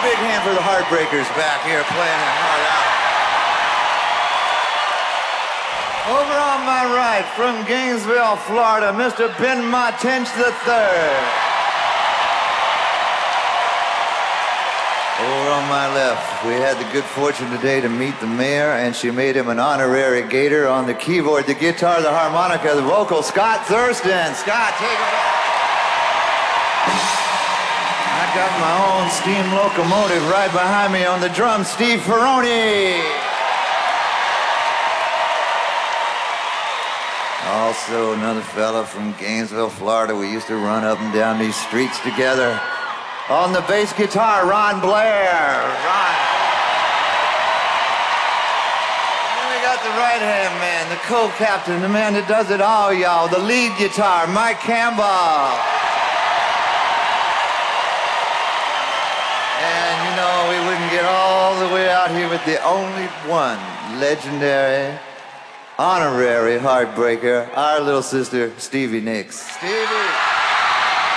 big hand for the Heartbreakers back here playing their heart out. Over on my right, from Gainesville, Florida, Mr. Ben Martinch III. Over on my left, we had the good fortune today to meet the mayor, and she made him an honorary Gator on the keyboard, the guitar, the harmonica, the vocal, Scott Thurston. Scott, take it back. I got my own steam locomotive right behind me on the drums, Steve Ferroni. Also, another fella from Gainesville, Florida. We used to run up and down these streets together. On the bass guitar, Ron Blair. Ron. And we got the right-hand man, the co-captain, the man that does it all, y'all. The lead guitar, Mike Campbell. And you know, we wouldn't get all the way out here with the only one legendary, honorary heartbreaker, our little sister, Stevie Nicks. Stevie.